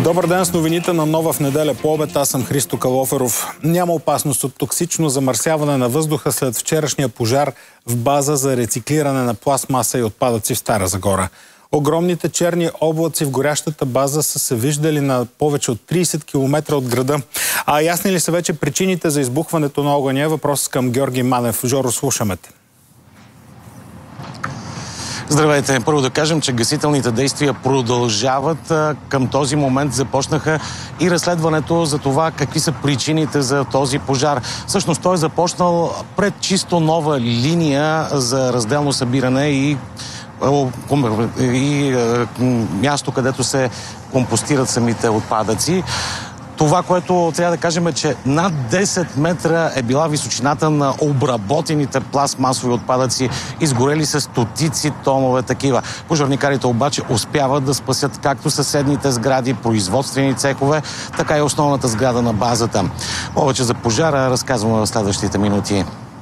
Добър ден с новините на Нова в неделя по обед. Аз съм Христо Калоферов. Няма опасност от токсично замърсяване на въздуха след вчерашния пожар в база за рециклиране на пластмаса и отпадъци в Стара Загора. Огромните черни облаци в горящата база са се виждали на повече от 30 км от града. А ясни ли са вече причините за избухването на огъня? Въпрос към Георги Манев. Жоро, слушаме те. Здравейте! Първо да кажем, че гасителните действия продължават. Към този момент започнаха и разследването за това какви са причините за този пожар. Всъщност той е започнал пред чисто нова линия за разделно събиране и място, където се компостират самите отпадъци. Това, което трябва да кажем е, че над 10 метра е била височината на обработените пластмасови отпадъци. Изгорели са стотици тонове такива. Пожарникарите обаче успяват да спасят както съседните сгради, производствени цехове, така и основната сграда на базата. Повече за пожара разказваме в следващите минути.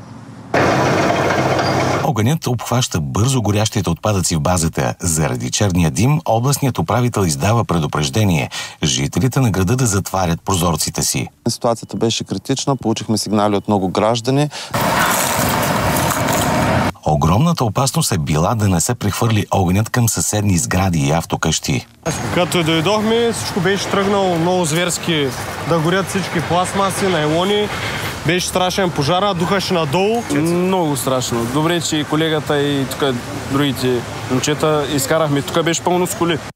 Огънят обхваща бързо горящите отпадъци в базата. Заради черния дим, областният управител издава предупреждение жителите на града да затварят прозорците си. Ситуацията беше критична, получихме сигнали от много граждани. Огромната опасност е била да не се прехвърли огънят към съседни сгради и автокъщи. Като дойдохме, всичко беше тръгнало много зверски да горят всички пластмаси, найлони. Беше страшен пожара, духаше надолу. Много страшно. Добре, че и колегата и тук другите момчета изкарахме. Тук беше пълно с коли.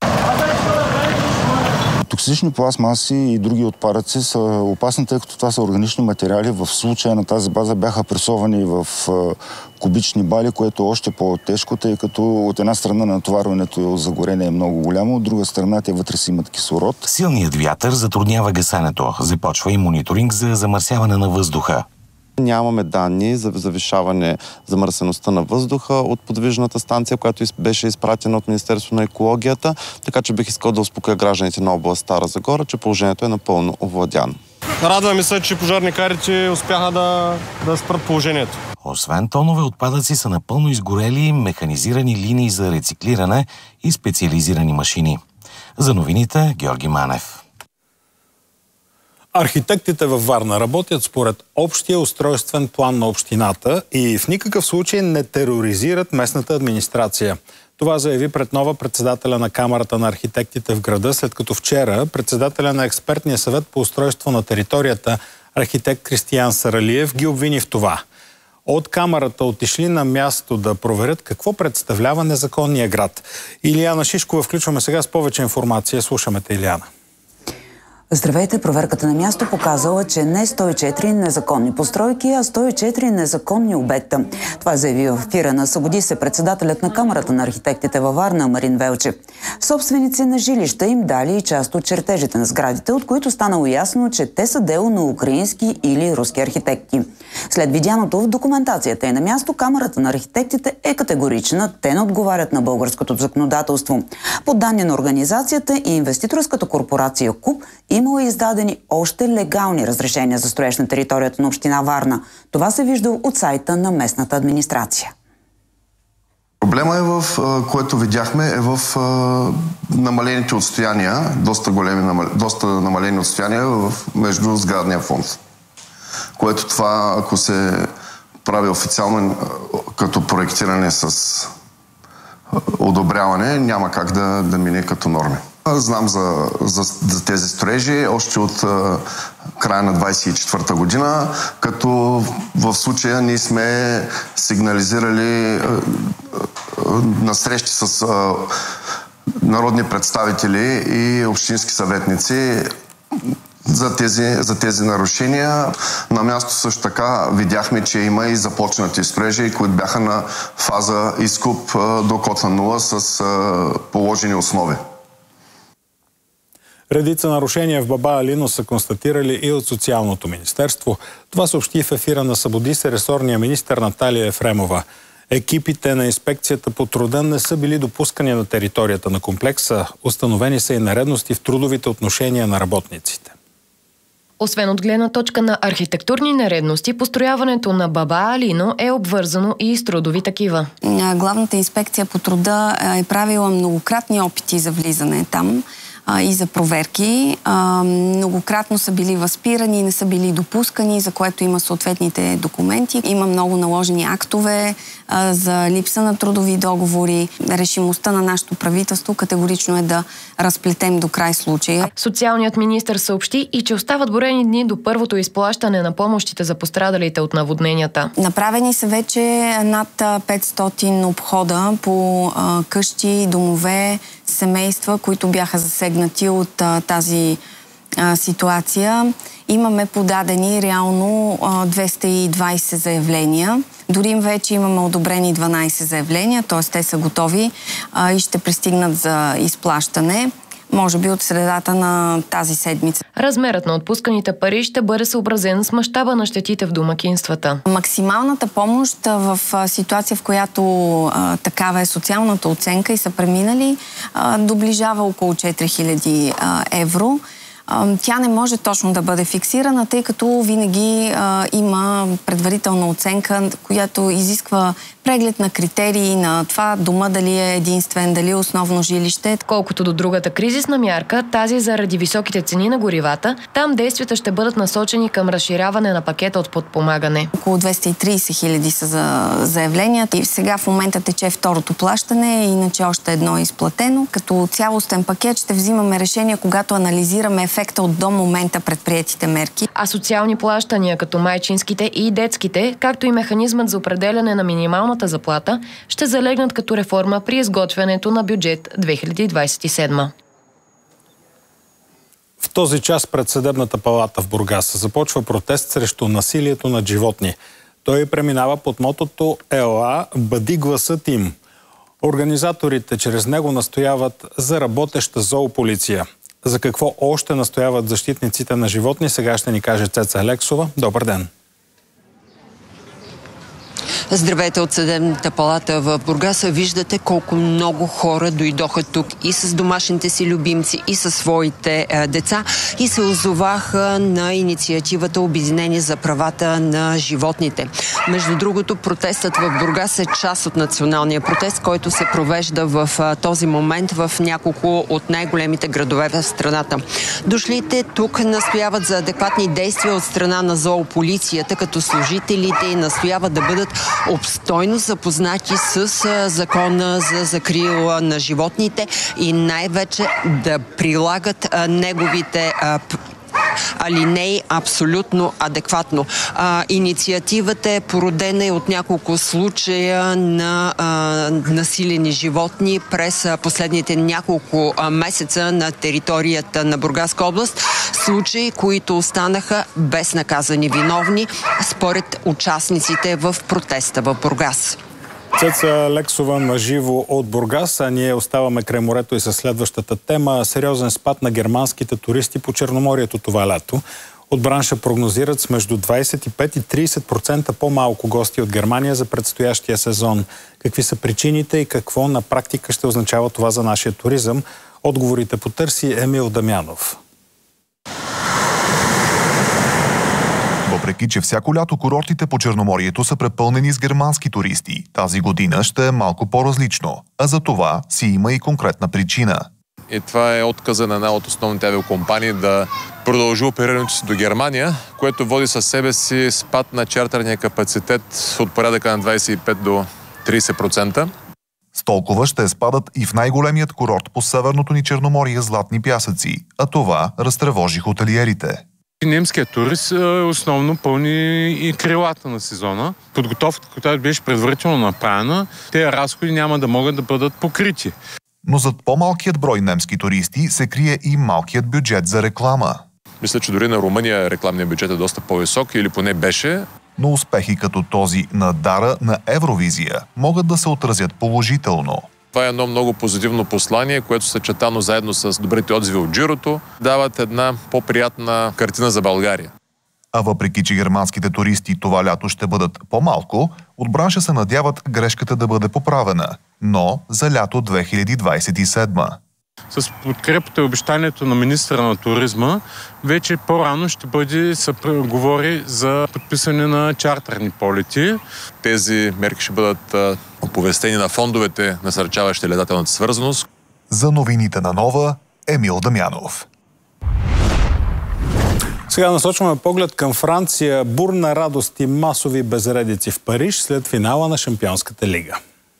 Токсични пластмаси и други отпадъци са опасни, тъй като това са органични материали. В случая на тази база бяха пресовани в кубични бали, което е още по-тежко, тъй като от една страна натоварването за горене е много голямо, от друга страна те вътре си имат кислород. Силният вятър затруднява гасенето. Започва и мониторинг за замърсяване на въздуха. Нямаме данни за завишаване замърсеността на въздуха от подвижната станция, която беше изпратена от Министерството на екологията, така че бих искал да успокоя гражданите на област Стара Загора, че положението е напълно овладяно. Радваме се, че пожарникарите успяха да спрат положението. Освен тонове отпадъци са напълно изгорели механизирани линии за рециклиране и специализирани машини. За новините Георги Манев. Архитектите във Варна работят според общия устройствен план на общината и в никакъв случай не тероризират местната администрация. Това заяви пред нова председателя на Камарата на архитектите в града, след като вчера председателя на експертния съвет по устройство на територията, архитект Кристиян Саралиев, ги обвини в това. От Камарата отишли на място да проверят какво представлява незаконния град. Илияна Шишкова включваме сега с повече информация. Слушаме те, Илияна. Здравейте! Проверката на място показала, че не 104 незаконни постройки, а 104 незаконни обекта. Това заяви в ефира на Събуди се председателят на Камарата на архитектите във Варна Марин Велчев. Собственици на жилища им дали и част от чертежите на сградите, от които станало ясно, че те са дело на украински или руски архитекти. След видяното в документацията и на място, Камарата на архитектите е категорична. Те не отговарят на българското законодателство. По данни на организацията и инвеститорската корпорация КУП имало издадени още легални разрешения за строеж на територията на община Варна. Това се вижда от сайта на местната администрация. Проблема което видяхме, е в намалените отстояния, доста намалени отстояния между сградния фонд. Което това, ако се прави официално като проектиране с одобряване, няма как да мине като норми. Знам за тези строежи още от края на 24-та година, като в случая ние сме сигнализирали на срещи с народни представители и общински съветници за тези нарушения. На място също така видяхме, че има и започнати строежи, които бяха на фаза изкуп до кота 0 с положени основи. Редица нарушения в Баба Алино са констатирали и от Социалното министерство. Това съобщи в ефира на Събуди се ресорния министър Наталия Ефремова. Екипите на инспекцията по труда не са били допускани на територията на комплекса. Установени са и нередности в трудовите отношения на работниците. Освен от гледна точка на архитектурни нередности, построяването на Баба Алино е обвързано и с трудови такива. Главната инспекция по труда е правила многократни опити за влизане там. и за проверки. Многократно са били възпирани, не са били допускани, за което има съответните документи. Има много наложени актове за липса на трудови договори. Решимостта на нашето правителство категорично е да разплетем до край случая. Социалният министър съобщи и че остават броени дни до първото изплащане на помощите за пострадалите от наводненията. Направени са вече над 500 обхода по къщи, домове, семейства, които бяха засегнати от тази ситуация. Имаме подадени реално 220 заявления. Дори вече имаме одобрени 12 заявления, т.е. те са готови и ще пристигнат за изплащане, може би от средата на тази седмица. Размерът на отпусканите пари ще бъде съобразен с мащаба на щетите в домакинствата. Максималната помощ в ситуация, в която такава е социалната оценка и са преминали, доближава около 4000 евро. Тя не може точно да бъде фиксирана, тъй като винаги има предварителна оценка, която изисква преглед на критерии на това дома дали е единствен, дали е основно жилище. Колкото до другата кризисна мярка, тази заради високите цени на горивата, там действията ще бъдат насочени към разширяване на пакета от подпомагане. Около 230 хиляди са за заявленията и сега в момента тече второто плащане, иначе още едно е изплатено. Като цялостен пакет ще взимаме решение, когато анализираме ефекта от до момента предприетите мерки. А социални плащания, като майчинските и детските, както и механизмът за определяне на минималната заплата, ще залегнат като реформа при изготвянето на бюджет 2027. В този час пред Съдебната палата в Бургас започва протест срещу насилието над животни. Той преминава под мотото «Ела, бъди гласът им». Организаторите чрез него настояват за работеща зоополиция. За какво още настояват защитниците на животни, сега ще ни каже Цеца Алексова. Добър ден! Здравейте от Съдебната палата в Бургас. Виждате колко много хора дойдоха тук и с домашните си любимци, и със своите деца и се озоваха на инициативата Обединение за правата на животните. Между другото, протестът в Бургас е част от националния протест, който се провежда в този момент в няколко от най-големите градове в страната. Дошлите тук настояват за адекватни действия от страна на зоополицията, като служителите настояват да бъдат обстойно запознати с закона за закрила на животните и най-вече да прилагат неговите алинеи абсолютно адекватно. Инициативата е породена и от няколко случая на насилени животни през последните няколко месеца на територията на Бургаска област. Случаи, които останаха без наказани виновни, според участниците в протеста в Бургас. Цеца Алексова на живо от Бургас, а ние оставаме край морето и със следващата тема. Сериозен спад на германските туристи по Черноморието това лято. От бранша прогнозират с между 25 и 30% по-малко гости от Германия за предстоящия сезон. Какви са причините и какво на практика ще означава това за нашия туризъм? Отговорите потърси Емил Дамянов. Въпреки че всяко лято курортите по Черноморието са препълнени с германски туристи, тази година ще е малко по-различно. А за това си има и конкретна причина. И това е отказа на една от основните авиокомпании да продължи оперирането си до Германия, което води със себе си спад на чартерния капацитет от порядъка на 25 до 30%. С толкова ще спадат и в най-големият курорт по северното ни Черноморие Златни пясъци, а това разтревожи хотелиерите. Немският турист основно пълни и крилата на сезона. Подготовката, която беше предварително направена, тези разходи няма да могат да бъдат покрити. Но зад по-малкият брой немски туристи се крие и малкият бюджет за реклама. Мисля, че дори на Румъния рекламният бюджет е доста по-висок или поне беше. Но успехи като този на Дара на Евровизия могат да се отразят положително. Това е едно много позитивно послание, което съчетано заедно с добрите отзиви от Джирото дават една по-приятна картина за България. А въпреки че германските туристи това лято ще бъдат по-малко, от бранша се надяват грешката да бъде поправена, но за лято 2027. С подкрепата и обещанието на министъра на туризма, вече по-рано ще бъде се говори за подписане на чартерни полети. Тези мерки ще бъдат оповестени на фондовете, насърчаващи летателната свързаност. За новините на Нова, Емил Дамянов. Сега насочваме поглед към Франция. Бурна радост и масови безредици в Париж след финала на Шампионската лига.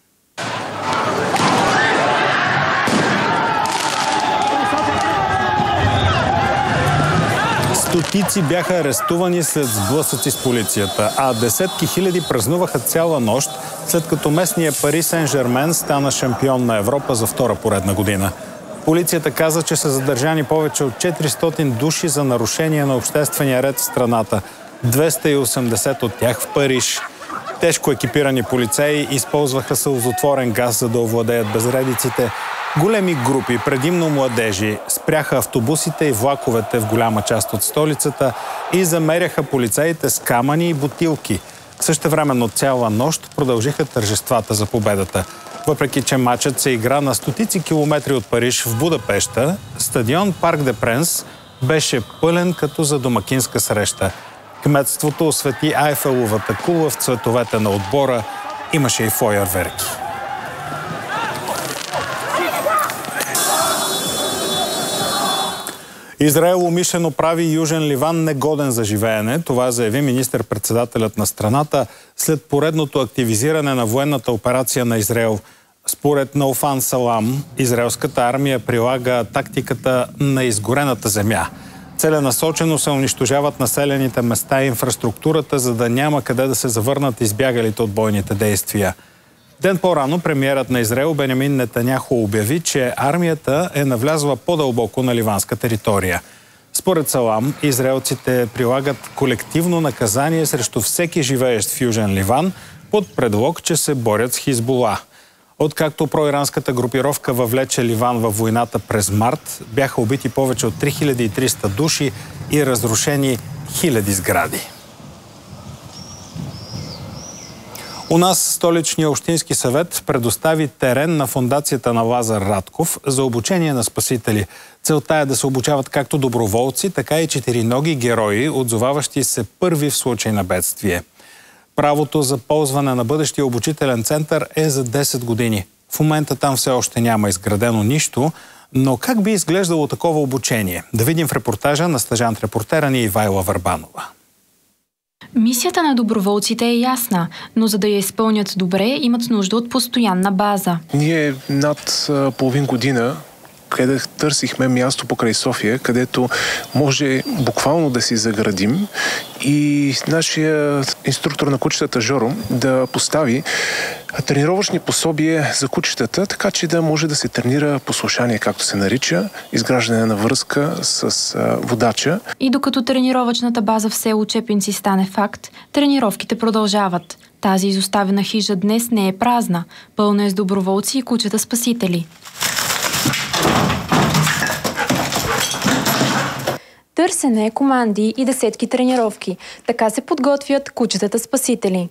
Стотици бяха арестувани след сблъсъци с полицията, а десетки хиляди празнуваха цяла нощ, след като местния Пари Сен-Жермен стана шампион на Европа за втора поредна година. Полицията каза, че са задържани повече от 400 души за нарушение на обществения ред в страната. 280 от тях в Париж. Тежко екипирани полицаи използваха сълзотворен газ, за да овладеят безредиците. Големи групи, предимно младежи, спряха автобусите и влаковете в голяма част от столицата и замеряха полицаите с камъни и бутилки. Същевременно цяла нощ продължиха тържествата за победата. Въпреки че матчът се игра на стотици километри от Париж в Будапеща, стадион Парк де Пренс беше пълен като за домакинска среща. Кметството освети Айфеловата кула в цветовете на отбора. Имаше и фойерверки. Израел умишлено прави Южен Ливан негоден за живеене. Това заяви министър-председателят на страната след поредното активизиране на военната операция на Израел. Според Науфан Салам, израелската армия прилага тактиката на изгорената земя. Целенасочено се унищожават населените места и инфраструктурата, за да няма къде да се завърнат избягалите от бойните действия. Ден по-рано премиерът на Израел Бенямин Нетаняху обяви, че армията е навлязла по-дълбоко на ливанска територия. Според Салам, израелците прилагат колективно наказание срещу всеки живеещ в Южен Ливан под предлог, че се борят с Хизбула. Откакто проиранската групировка въвлече Ливан във войната през март, бяха убити повече от 3300 души и разрушени хиляди сгради. У нас столичния общински съвет предостави терен на фондацията на Лазар Радков за обучение на спасители. Целта е да се обучават както доброволци, така и четириноги герои, отзоваващи се първи в случай на бедствие. Правото за ползване на бъдещия обучителен център е за 10 години. В момента там все още няма изградено нищо, но как би изглеждало такова обучение? Да видим в репортажа на стажант-репортера ни Ивайла Върбанова. Мисията на доброволците е ясна, но за да я изпълнят добре, имат нужда от постоянна база. Ние над половин година къде търсихме място покрай София, където може буквално да си заградим и нашия инструктор на кучетата Жоро да постави тренировъчни пособия за кучетата, така че да може да се тренира послушание, както се нарича, изграждане на връзка с водача. И докато тренировъчната база в село Чепинци стане факт, тренировките продължават. Тази изоставена хижа днес не е празна, пълна е с доброволци и кучета-спасители. Търсене, команди и десетки тренировки. Така се подготвят кучетата-спасители.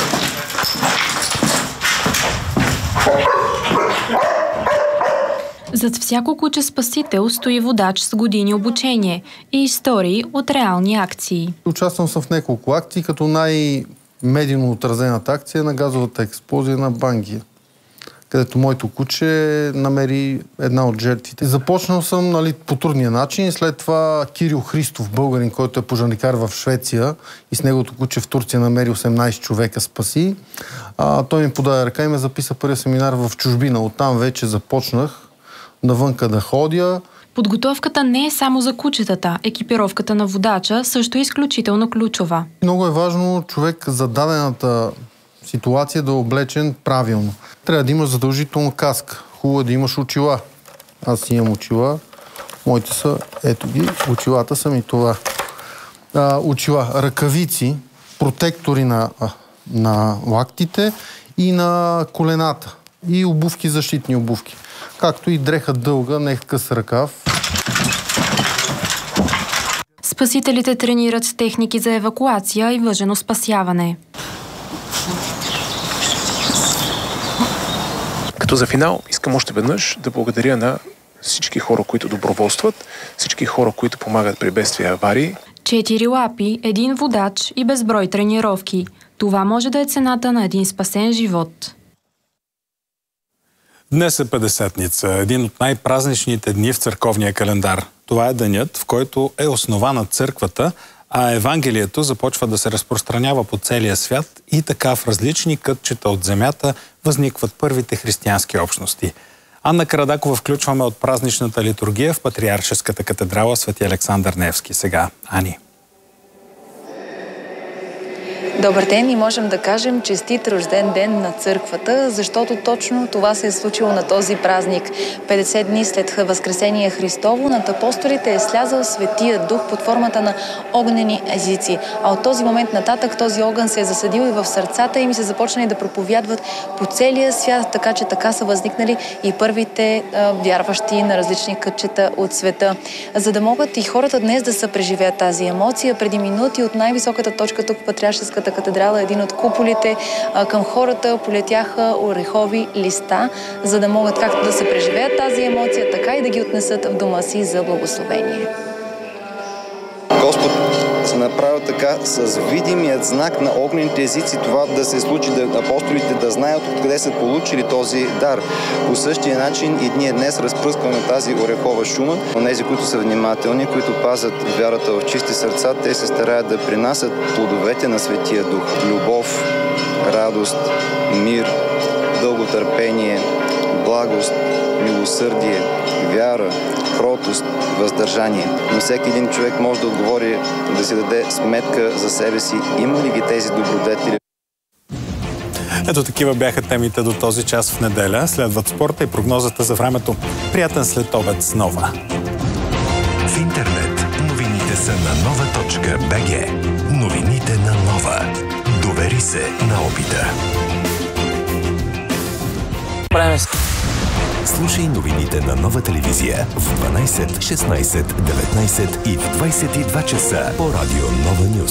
Зад всяко куче-спасител стои водач с години обучение и истории от реални акции. Участвам съм в няколко акции, като най-медийно отразената акция е на газовата експлозия на Бангия, където моето куче намери една от жертвите. Започнал съм по трудния начин, след това Кирил Христов, българин, който е пожарникар в Швеция и с неговото куче в Турция намери 18 човека спаси. Той ми подаде ръка и ме записа първия семинар в чужбина. Оттам вече започнах навънка да ходя. Подготовката не е само за кучетата. Екипировката на водача също е изключително ключова. Много е важно човек за дадената ситуация да е облечен правилно. Трябва да имаш задължително каска. Хубаво е да имаш очила. Аз имам очила. Моите са, ето ги, очилата са ми това. Очила, ръкавици, протектори на лактите и на колената. И обувки, защитни обувки. Както и дреха дълга, не къс ръкав. Спасителите тренират с техники за евакуация и въжено спасяване. Като за финал искам още веднъж да благодаря на всички хора, които доброволстват, всички хора, които помагат при бедствия и аварии. 4 лапи, 1 водач и безброй тренировки. Това може да е цената на един спасен живот. Днес е Петдесетница, един от най-празничните дни в църковния календар. Това е денят, в който е основана църквата, а Евангелието започва да се разпространява по целия свят и така в различни кътчета от земята възникват първите християнски общности. Анна Карадакова включваме от празничната литургия в Патриаршеската катедрала Свети Александър Невски. Сега, Ани. Добър ден и можем да кажем честит рожден ден на църквата, защото точно това се е случило на този празник. 50 дни след Възкресение Христово над апостолите е слязал Светия Дух под формата на огнени езици. А от този момент нататък този огън се е засадил и в сърцата им и се започнали да проповядват по целия свят, така че така са възникнали и първите вярващи на различни кътчета от света. За да могат и хората днес да съпреживеят тази емоция, преди минути от най-високата точка тук в Патриаршеската катедрала, един от куполите, към хората полетяха орехови листа, за да могат както да се преживеят тази емоция, така и да ги отнесат в дома си за благословение. Господ се направил така с видимият знак на огнените езици това да се случи, да апостолите да знаят откъде са получили този дар. По същия начин и ние днес разпръскваме тази орехова шума. Онези, които са внимателни, които пазят вярата в чисти сърца, те се стараят да принасят плодовете на Светия Дух. Любов, радост, мир, дълготърпение, благост, милосърдие, вяра, кротост, въздържание. Но всеки един човек може да отговори, да си даде сметка за себе си. Има ли ги тези добродетели? Ето такива бяха темите до този час в неделя. Следват спорта и прогнозата за времето. Приятен следобед с Нова. В интернет новините са на nova.bg. Новините на Нова. Довери се на опита. Слушай новините на Нова телевизия в 12, 16, 19 и в 22 часа по радио Нова Нюз.